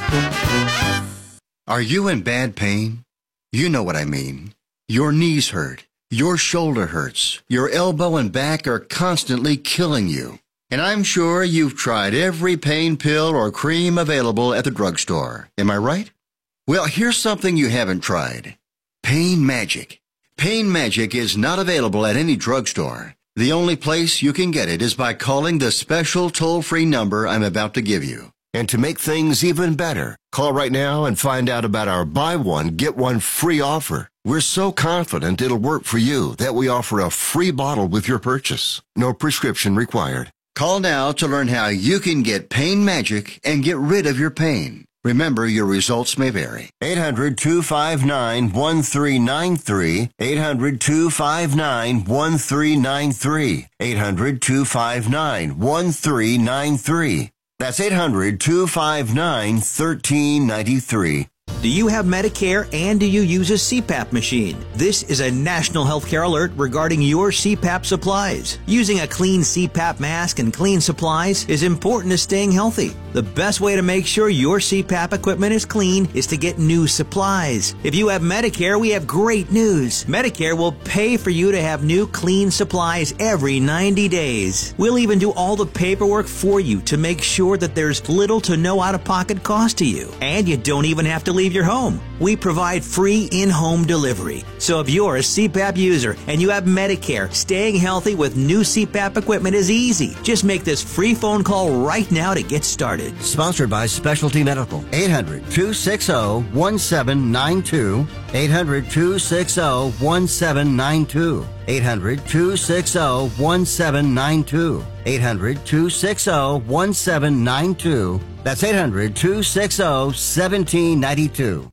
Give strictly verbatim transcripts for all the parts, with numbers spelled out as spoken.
Are you in bad pain? You know what I mean. Your knees hurt. Your shoulder hurts. Your elbow and back are constantly killing you. And I'm sure you've tried every pain pill or cream available at the drugstore. Am I right? Well, here's something you haven't tried. Pain Magic. Pain Magic is not available at any drugstore. The only place you can get it is by calling the special toll-free number I'm about to give you. And to make things even better, call right now and find out about our buy one, get one free offer. We're so confident it'll work for you that we offer a free bottle with your purchase. No prescription required. Call now to learn how you can get Pain Magic and get rid of your pain. Remember, your results may vary. eight hundred, two five nine, one three nine three. eight hundred, two five nine, one three nine three. eight hundred, two five nine, one three nine three. That's eight hundred, two five nine, one three nine three. Do you have Medicare and do you use a C PAP machine? This is a national healthcare alert regarding your C PAP supplies. Using a clean C PAP mask and clean supplies is important to staying healthy. The best way to make sure your C PAP equipment is clean is to get new supplies. If you have Medicare, we have great news. Medicare will pay for you to have new clean supplies every ninety days. We'll even do all the paperwork for you to make sure that there's little to no out-of-pocket cost to you. And you don't even have to leave your home. We provide free in-home delivery. So if you're a C PAP user and you have Medicare, staying healthy with new C PAP equipment is easy. Just make this free phone call right now to get started. Sponsored by Specialty Medical. eight hundred, two six zero, one seven nine two. eight hundred, two six zero, one seven nine two. eight hundred, two six zero, one seven nine two. eight hundred, two six zero, one seven nine two. That's eight hundred, two six zero, one seven nine two.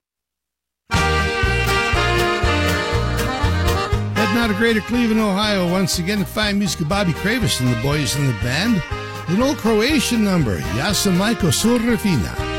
Heading out of Greater Cleveland, Ohio, once again to fine music of Bobby Kravis and the boys in the band. An old Croatian number, Ja sam majko surfina.